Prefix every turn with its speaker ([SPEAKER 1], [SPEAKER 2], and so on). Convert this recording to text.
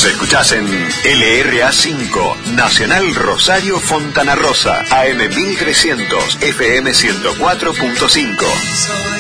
[SPEAKER 1] escuchás en LRA5, Nacional Rosario Fontana Rosa, AM 1300, FM 104.5.